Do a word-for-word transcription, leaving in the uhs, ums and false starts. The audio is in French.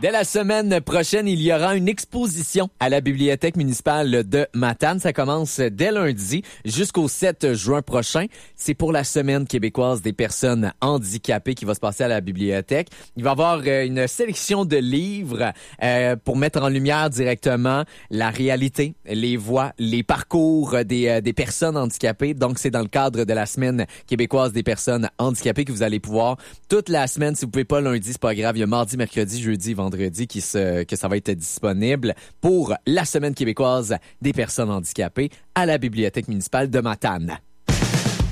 Dès la semaine prochaine, il y aura une exposition à la Bibliothèque municipale de Matane. Ça commence dès lundi jusqu'au sept juin prochain. C'est pour la Semaine québécoise des personnes handicapées qui va se passer à la bibliothèque. Il va y avoir euh, une sélection de livres euh, pour mettre en lumière directement la réalité, les voix, les parcours des, euh, des personnes handicapées. Donc, c'est dans le cadre de la Semaine québécoise des personnes handicapées que vous allez pouvoir toute la semaine. Si vous pouvez pas lundi, c'est pas grave. Il y a mardi, mercredi, jeudi, vendredi qui se, que ça va être disponible pour la Semaine québécoise des personnes handicapées à la Bibliothèque municipale de Matane.